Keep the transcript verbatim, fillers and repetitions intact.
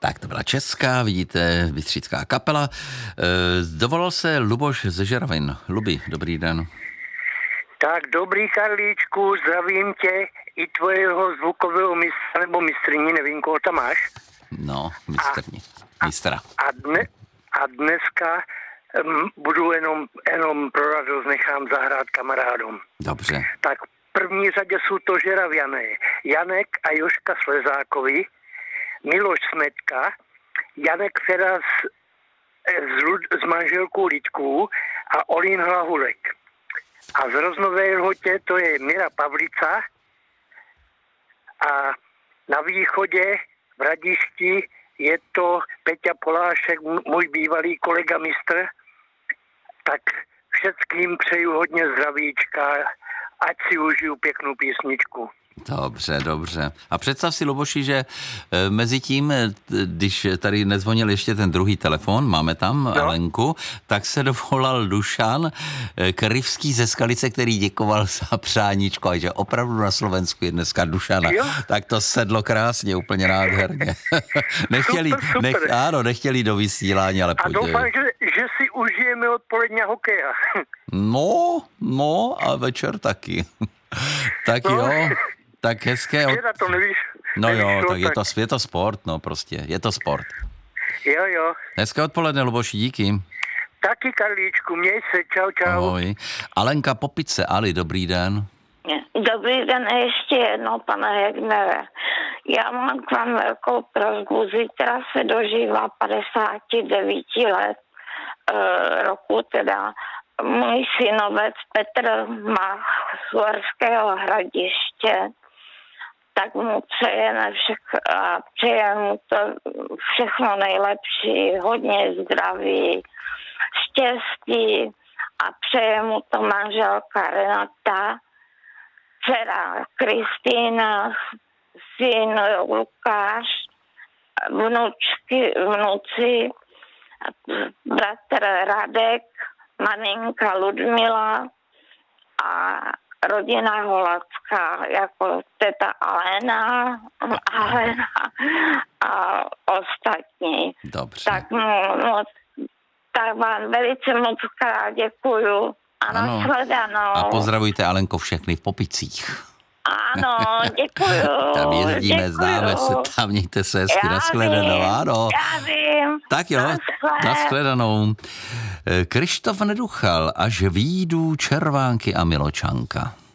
Tak to byla česká, vidíte, bystřická kapela. E, dovolal se Luboš ze Žeravin. Lubi, dobrý den. Tak dobrý, Karlíčku, zdravím tě i tvojeho zvukového mistra nebo mistryni, nevím, koho tam máš. No, mistrní, mistra. A, dne, a dneska um, budu jenom, jenom pro radost nechám zahrát kamarádům. Dobře. Tak v první řadě jsou to Žeraviané. Janek a Jožka Slezákovi, Miloš Smetka, Janek Fera s, s, s manželkou Lidkou a Olín Hlavulek. A z Roznové Lhotě to je Mira Pavlica a na východě v Radišti je to Peťa Polášek, můj bývalý kolega mistr. Tak všetkým přeju hodně zdravíčka, ať si užiju pěknou písničku. Dobře, dobře. A představ si, Luboši, že e, mezi tím, když tady nezvonil ještě ten druhý telefon, máme tam no. Alenku, tak se dovolal Dušan e, Krivský ze Skalice, který děkoval za přáníčko, a že opravdu na Slovensku je dneska Dušana. Jo? Tak to sedlo krásně, úplně nádherně. nechtěli, super, super. Nech, ano, nechtěli do vysílání, ale pojď. A doufám, že, že si užijeme odpoledne hokeja. no, no a večer taky. tak no. jo. Tak hezké... Od... to nevíš. No nevíš jo, to, tak je to, je to sport, no prostě, je to sport. Jo, jo. Hezké odpoledne, Luboši, díky. Taky, Karlíčku, měj se, čau, čau. Ahoj. Alenka Popice, Ali, dobrý den. Dobrý den ještě jednou, pane Hegnere. Já mám k vám velkou prosbu, zítra se dožívá padesát devět let e, roku, teda můj synovec Petr má z Uherského Hradiště, tak mu přejeme všech, a přeje mu to všechno nejlepší, hodně zdraví, štěstí a přeje mu to manželka Renata, dcera Kristýna, syn Lukáš, vnučky, vnuci, bratr Radek, maminka Ludmila a rodina Holacká, jako teta Alena, Alena a ostatní. Dobře. Tak, moc, tak vám velice moc krát děkuju a nashledanou. A pozdravujte, Alenko, všechny v Popicích. Ano, děkuju. Tam jezdíme, děkuju. známe se tam, mějte se hezky, nashledanou, ano. Já vím. Tak jo, nashledanou. Krištof Neduchal, až výjdu červánky a miločanka.